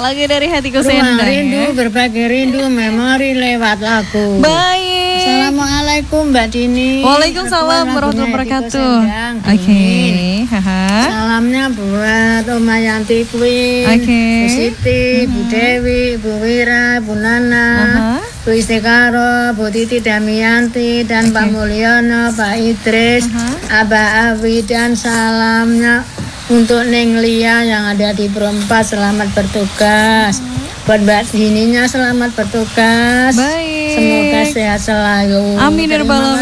lagu dari hatiku sendang. Rindu berbagi rindu memori lewat lagu. Baik. Assalamualaikum Mbak Dini. Waalaikumsalam warahmatullahi wabarakatuh. Oke. Salamnya buat Oma Yanti Queen, Bu Siti, Bu Dewi, Bu Wira, Bu Nana, Bu Istikaro, Bu Titi Damianti, dan Pak Mulyono, Pak Idris, Abah Awi, dan salamnya untuk Neng Lia yang ada di Perempat. Selamat bertugas. Buat Mbak Dininya selamat bertugas. Baik. Semoga sehat selalu. Amin ya rabbal alamin.